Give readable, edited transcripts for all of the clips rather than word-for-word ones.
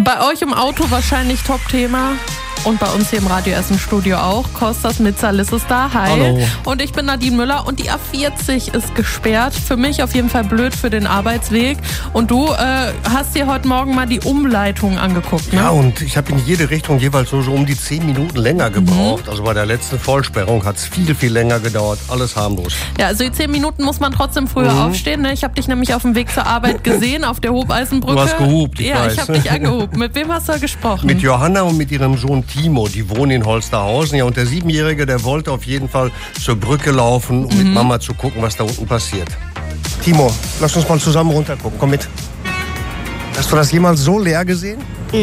Bei euch im Auto wahrscheinlich Top-Thema. Und bei uns hier im Radio Essen Studio auch. Kostas Mitzalis ist da. Hi. Hallo. Und ich bin Nadine Müller und die A40 ist gesperrt. Für mich auf jeden Fall blöd für den Arbeitsweg. Und du hast dir heute Morgen mal die Umleitung angeguckt, ne? Ja, und ich habe in jede Richtung jeweils so um die 10 Minuten länger gebraucht. Also bei der letzten Vollsperrung hat es viel länger gedauert. Alles harmlos. Ja, also die 10 Minuten muss man trotzdem früher aufstehen. Ne? Ich habe dich nämlich auf dem Weg zur Arbeit gesehen, auf der Hofeisenbrücke. Du hast gehupt, ich weiß. Ich habe dich angehupt. Mit wem hast du da gesprochen? Mit Johanna und mit ihrem Sohn Timo. Die wohnen in Holsterhausen. Ja, und der 7-Jährige, der wollte auf jeden Fall zur Brücke laufen, um mit Mama zu gucken, was da unten passiert. Timo, lass uns mal zusammen runtergucken. Komm mit. Hast du das jemals so leer gesehen?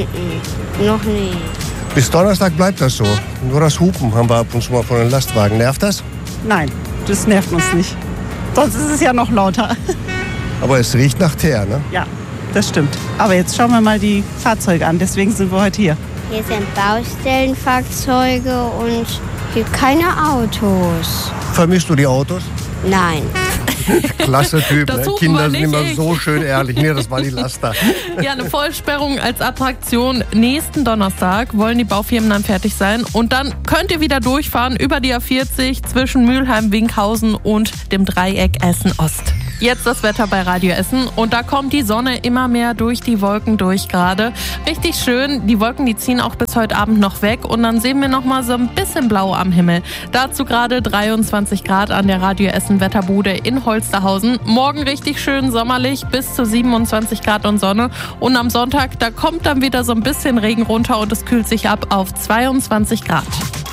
Noch nie. Bis Donnerstag bleibt das so. Nur das Hupen haben wir ab und zu mal von den Lastwagen. Nervt das? Nein, das nervt uns nicht. Sonst ist es ja noch lauter. Aber es riecht nach Teer, ne? Ja, das stimmt. Aber jetzt schauen wir mal die Fahrzeuge an. Deswegen sind wir heute hier. Hier sind Baustellenfahrzeuge und hier keine Autos. Vermisst du die Autos? Nein. Klasse Typ, Das ne? Hupen Kinder war sind nicht immer ich. so schön ehrlich. Nee, das war die Laster. Ja, eine Vollsperrung als Attraktion. Nächsten Donnerstag wollen die Baufirmen dann fertig sein. Und dann könnt ihr wieder durchfahren über die A40 zwischen Mülheim, Winkhausen und dem Dreieck Essen-Ost. Jetzt das Wetter bei Radio Essen und da kommt die Sonne immer mehr durch die Wolken durch gerade. Richtig schön, die Wolken, die ziehen auch bis heute Abend noch weg und dann sehen wir noch mal so ein bisschen blau am Himmel. Dazu gerade 23 Grad an der Radio Essen Wetterbude in Holsterhausen. Morgen richtig schön sommerlich bis zu 27 Grad und Sonne und am Sonntag, da kommt dann wieder so ein bisschen Regen runter und es kühlt sich ab auf 22 Grad.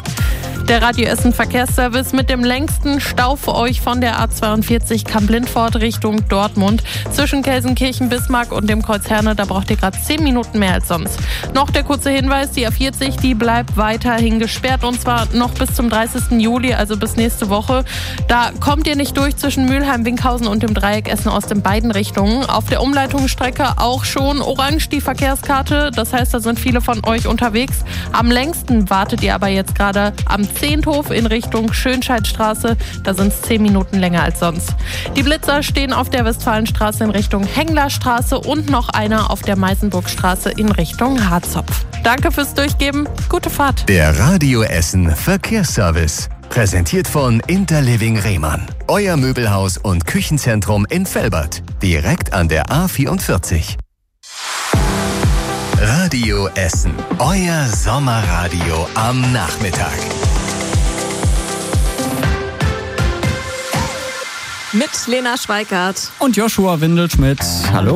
Der Radio Essen Verkehrsservice mit dem längsten Stau für euch von der A42 Kamp-Lindfort Richtung Dortmund. Zwischen Gelsenkirchen, Bismarck und dem Kreuz Herne, da braucht ihr gerade 10 Minuten mehr als sonst. Noch der kurze Hinweis, die A40, die bleibt weiterhin gesperrt und zwar noch bis zum 30. Juli, also bis nächste Woche. Da kommt ihr nicht durch zwischen Mülheim, Winkhausen und dem Dreieck Essen-Ost in beiden Richtungen. Auf der Umleitungsstrecke auch schon orange die Verkehrskarte, das heißt, da sind viele von euch unterwegs. Am längsten wartet ihr aber jetzt gerade am Zehnthof in Richtung Schönscheidstraße. Da sind es 10 Minuten länger als sonst. Die Blitzer stehen auf der Westfalenstraße in Richtung Henglerstraße und noch einer auf der Meisenburgstraße in Richtung Harzopf. Danke fürs Durchgeben. Gute Fahrt. Der Radio Essen Verkehrsservice. Präsentiert von Interliving Rehmann. Euer Möbelhaus und Küchenzentrum in Velbert. Direkt an der A44. Radio Essen. Euer Sommerradio am Nachmittag. Mit Lena Schweikart. Und Joshua Windelschmidt. Hallo.